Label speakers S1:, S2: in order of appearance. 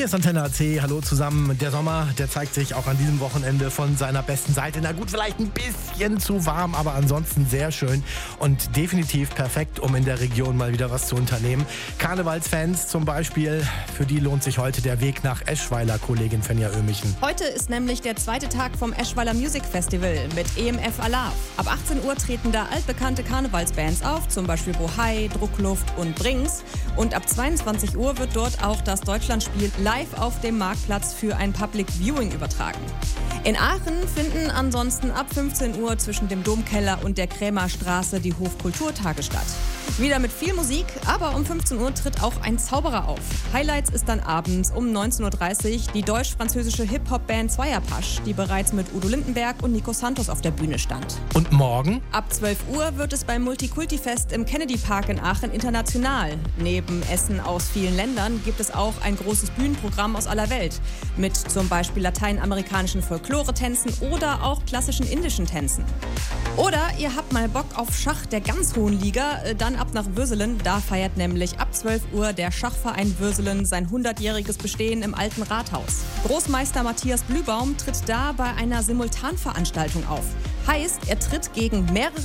S1: Hier ist Antenne AC, hallo zusammen. Der Sommer, der zeigt sich auch an diesem Wochenende von seiner besten Seite. Na gut, vielleicht ein bisschen zu warm, aber ansonsten sehr schön und definitiv perfekt, um in der Region mal wieder was zu unternehmen. Karnevalsfans zum Beispiel, für die lohnt sich heute der Weg nach Eschweiler, Kollegin Fenja Ömichen.
S2: Heute ist nämlich der zweite Tag vom Eschweiler Music Festival mit EMF Alarv. Ab 18 Uhr treten da altbekannte Karnevalsbands auf, zum Beispiel Bohai, Druckluft und Brings. Und ab 22 Uhr wird dort auch das Deutschlandspiel live auf dem Marktplatz für ein Public Viewing übertragen. In Aachen finden ansonsten ab 15 Uhr zwischen dem Domkeller und der Krämerstraße die Hofkulturtage statt. Wieder mit viel Musik, aber um 15 Uhr tritt auch ein Zauberer auf. Highlights ist dann abends um 19.30 Uhr die deutsch-französische Hip-Hop-Band Zweierpasch, die bereits mit Udo Lindenberg und Nico Santos auf der Bühne stand.
S1: Und morgen?
S2: Ab 12 Uhr wird es beim Multikulti-Fest im Kennedy Park in Aachen international. Neben Essen aus vielen Ländern gibt es auch ein großes Bühnenprogramm aus aller Welt. Mit zum Beispiel lateinamerikanischen Folklore-Tänzen oder auch klassischen indischen Tänzen. Oder ihr habt mal Bock auf Schach der ganz hohen Liga, dann ab nach Würselen. Da feiert nämlich ab 12 Uhr der Schachverein Würselen sein 100-jähriges Bestehen im alten Rathaus. Großmeister Matthias Blühbaum tritt da bei einer Simultanveranstaltung auf. Heißt, er tritt gegen mehrere